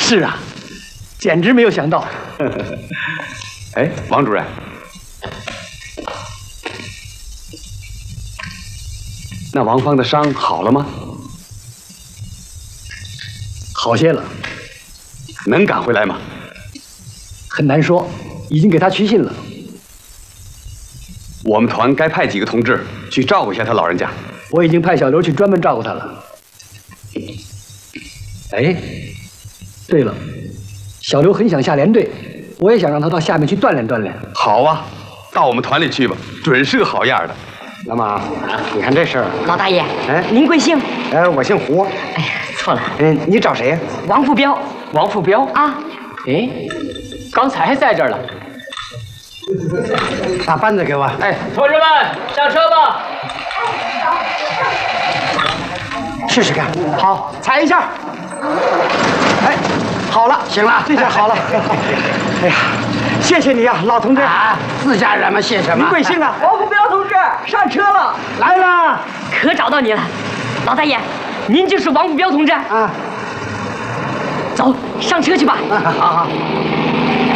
是啊，简直没有想到。 哎，王主任，那王芳的伤好了吗？ 好些了。 能赶回来吗？ 很难说，已经给他去信了。 我们团该派几个同志去照顾一下他老人家。 我已经派小刘去专门照顾他了。哎，对了，小刘很想下连队，我也想让他到下面去锻炼锻炼。 好啊，到我们团里去吧，准是个好样的。 老马，你看这事儿。 老大爷， 哎， 您贵姓？ 我姓胡。 哎呀，错了。 你找谁呀？ 王副彪。 王副彪啊？ 哎，刚才还在这儿了。 把扳子给我。 哎，同志们，上车吧。 试试看。 好，踩一下。 哎，好了，行了，这下好了。哎呀，谢谢你啊，老同志。自家人嘛，谢什么？您贵姓啊？ 王副彪同志上车了， 来了。 可找到你了，老大爷，您就是王副彪同志啊。走，上车去吧。 好好。